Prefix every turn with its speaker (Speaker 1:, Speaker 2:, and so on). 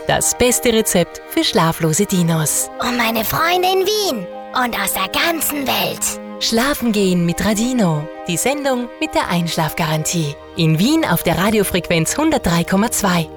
Speaker 1: Das beste Rezept für schlaflose Dinos.
Speaker 2: Und meine Freunde in Wien und aus der ganzen Welt.
Speaker 1: Schlafen gehen mit Radino. Die Sendung mit der Einschlafgarantie. In Wien auf der Radiofrequenz 103,2